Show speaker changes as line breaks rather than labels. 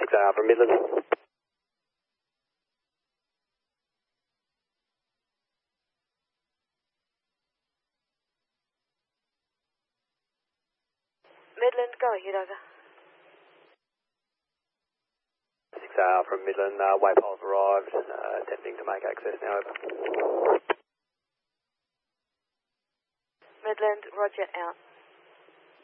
6AR from Midland.
Midland, go ahead, over.
6AR from Midland, waypoles arrived, attempting to make access now, over.
Midland, roger, out.